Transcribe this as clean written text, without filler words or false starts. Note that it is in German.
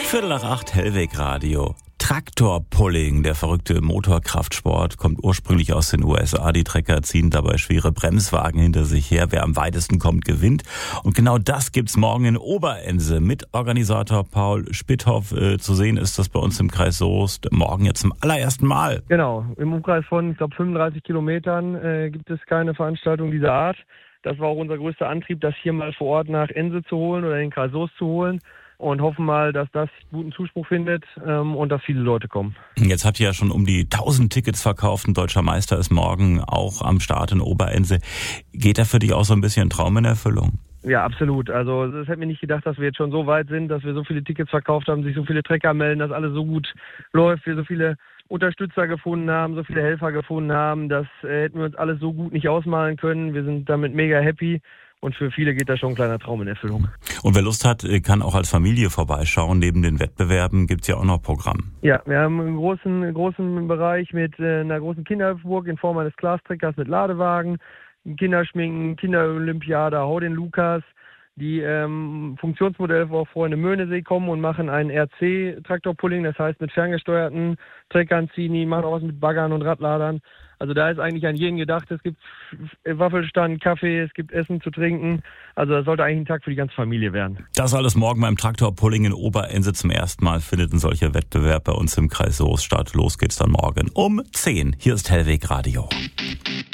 7:15 Hellweg Radio. Traktorpulling, der verrückte Motorkraftsport, kommt ursprünglich aus den USA. Die Trecker ziehen dabei schwere Bremswagen hinter sich her. Wer am weitesten kommt, gewinnt. Und genau das gibt's morgen in Oberense mit Organisator Paul Spitthoff. Zu sehen ist das bei uns im Kreis Soest morgen jetzt zum allerersten Mal. Genau, im Umkreis von, 35 Kilometern gibt es keine Veranstaltung dieser Art. Das war auch unser größter Antrieb, das hier mal vor Ort nach Ense zu holen oder in den Kreis Soest zu holen. Und hoffen mal, dass das guten Zuspruch findet und dass viele Leute kommen. Jetzt habt ihr ja schon um die 1000 Tickets verkauft. Ein deutscher Meister ist morgen auch am Start in Oberense. Geht da für dich auch so ein bisschen ein Traum in Erfüllung? Ja, absolut. Also es hätte mir nicht gedacht, dass wir jetzt schon so weit sind, dass wir so viele Tickets verkauft haben, sich so viele Trecker melden, dass alles so gut läuft, wir so viele Unterstützer gefunden haben, so viele Helfer gefunden haben. Das hätten wir uns alles so gut nicht ausmalen können. Wir sind damit mega happy. Und für viele geht da schon ein kleiner Traum in Erfüllung. Und wer Lust hat, kann auch als Familie vorbeischauen. Neben den Wettbewerben gibt's ja auch noch Programm. Ja, wir haben einen großen Bereich mit einer großen Kinderburg in Form eines Glastreckers mit Ladewagen, Kinderschminken, Kinderolympiade, Hau den Lukas, die Funktionsmodelle, wo auch Freunde Möhnesee kommen und machen einen RC-Traktorpulling, das heißt mit ferngesteuerten Treckern ziehen, die machen auch was mit Baggern und Radladern. Also da ist eigentlich an jeden gedacht, es gibt Waffelstand, Kaffee, es gibt Essen zu trinken. Also das sollte eigentlich ein Tag für die ganze Familie werden. Das alles morgen beim Traktorpulling in Oberense. Zum ersten Mal findet ein solcher Wettbewerb bei uns im Kreis Soest statt. Los geht's dann morgen um 10. Hier ist Hellweg Radio.